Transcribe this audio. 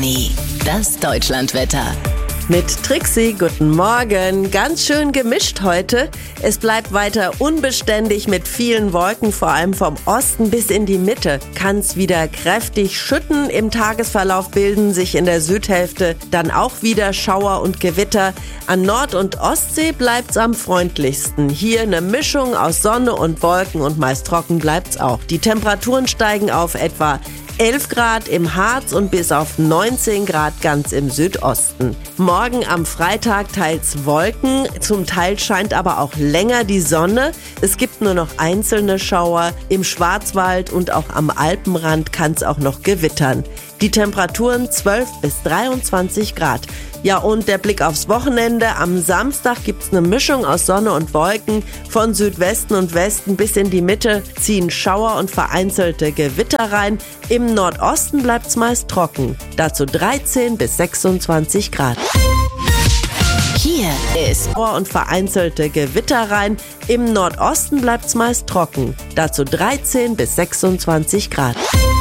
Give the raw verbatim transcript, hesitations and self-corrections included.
Conny, das Deutschlandwetter. Mit Trixie, guten Morgen. Ganz schön gemischt heute. Es bleibt weiter unbeständig mit vielen Wolken, vor allem vom Osten bis in die Mitte. Kann es wieder kräftig schütten. Im Tagesverlauf bilden sich in der Südhälfte dann auch wieder Schauer und Gewitter. An Nord- und Ostsee bleibt's am freundlichsten. Hier eine Mischung aus Sonne und Wolken und meist trocken bleibt's auch. Die Temperaturen steigen auf etwa elf Grad im Harz und bis auf neunzehn Grad ganz im Südosten. Morgen am Freitag teils Wolken, zum Teil scheint aber auch länger die Sonne. Es gibt nur noch einzelne Schauer. Im Schwarzwald und auch am Alpenrand kann es auch noch gewittern. Die Temperaturen zwölf bis dreiundzwanzig Grad. Ja, und der Blick aufs Wochenende. Am Samstag gibt's eine Mischung aus Sonne und Wolken. Von Südwesten und Westen bis in die Mitte ziehen Schauer und vereinzelte Gewitter rein. Im Nordosten bleibt's meist trocken. Dazu dreizehn bis sechsundzwanzig Grad. Hier ist Schauer und vereinzelte Gewitter rein. Im Nordosten bleibt's meist trocken. Dazu dreizehn bis sechsundzwanzig Grad.